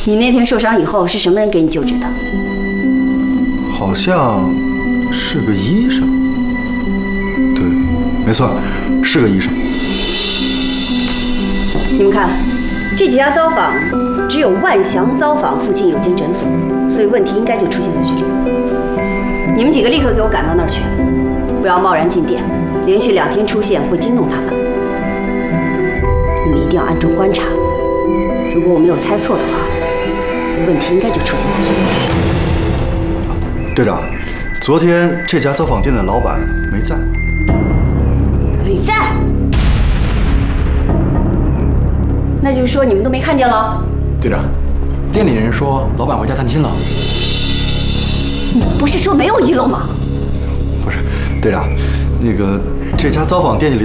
你那天受伤以后是什么人给你救治的？ 好像是个医生。对，没错，是个医生。 你们看，这几家糟坊只有万祥糟坊附近有间诊所，所以问题应该就出现在这里。你们几个立刻给我赶到那儿去，不要贸然进店，连续2天出现会惊动他们。你们一定要暗中观察，如果我没有猜错的话，问题应该就出现在这里。 队长，昨天这家糟坊店的老板没在。 没在？那就是说你们都没看见了？ 队长，店里人说老板回家探亲了。 你不是说没有遗漏吗？ 不是，队长，那个这家糟坊店里